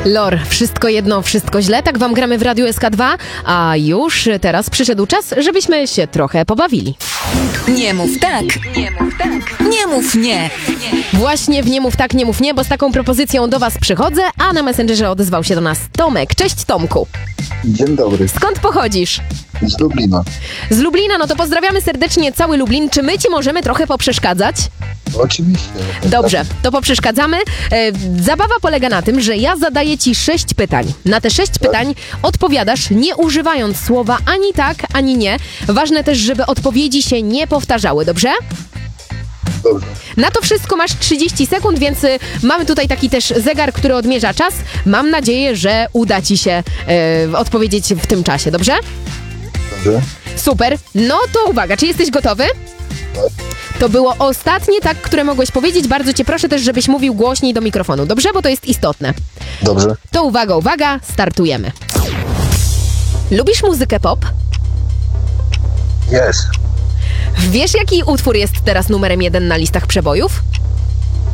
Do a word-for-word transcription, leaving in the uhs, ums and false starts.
Lor, wszystko jedno, wszystko źle, tak wam gramy w Radiu S K dwa, a już teraz przyszedł czas, żebyśmy się trochę pobawili. Nie mów tak, nie mów tak, nie mów nie. Właśnie w Nie mów tak, nie mów nie, bo z taką propozycją do was przychodzę, a na Messengerze odezwał się do nas Tomek. Cześć Tomku. Dzień dobry, Skąd pochodzisz? z Lublina. Z Lublina, no to pozdrawiamy serdecznie cały Lublin. Czy my ci możemy trochę poprzeszkadzać? Oczywiście. Dobrze, to poprzeszkadzamy. E, zabawa polega na tym, że ja zadaję ci sześć pytań. Na te sześć pytań odpowiadasz, nie używając słowa ani tak, ani nie. Ważne też, żeby odpowiedzi się nie powtarzały, dobrze? Dobrze. Na to wszystko masz trzydzieści sekund, więc y, mamy tutaj taki też zegar, który odmierza czas. Mam nadzieję, że uda ci się y, odpowiedzieć w tym czasie, dobrze? Dobrze. Super. No to uwaga, czy jesteś gotowy? Tak. To było ostatnie tak, które mogłeś powiedzieć. Bardzo cię proszę też, żebyś mówił głośniej do mikrofonu, dobrze? Bo to jest istotne. Dobrze. To uwaga, uwaga, startujemy. Lubisz muzykę pop? Jest. Wiesz, jaki utwór jest teraz numerem jeden na listach przebojów?